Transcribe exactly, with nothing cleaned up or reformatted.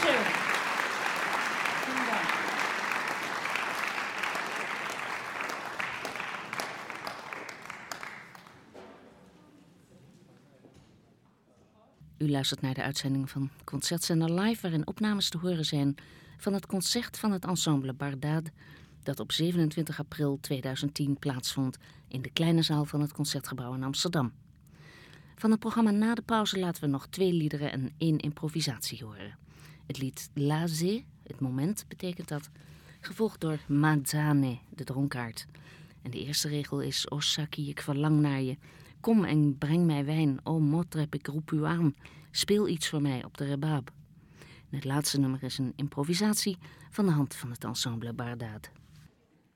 schön. Vielen Dank. U luistert naar de uitzending van Concertzender Live, waarin opnames te horen zijn van het concert van het ensemble Bardade, dat op zevenentwintig april tweeduizend tien plaatsvond in de kleine zaal van het Concertgebouw in Amsterdam. Van het programma na de pauze laten we nog twee liederen en één improvisatie horen. Het lied La Zee, het moment, betekent dat, gevolgd door Mazane, de dronkaard. En de eerste regel is: O Saki, ik verlang naar je. Kom en breng mij wijn. O Motrep, ik roep u aan. Speel iets voor mij op de rebaab. En het laatste nummer is een improvisatie van de hand van het ensemble Bardade.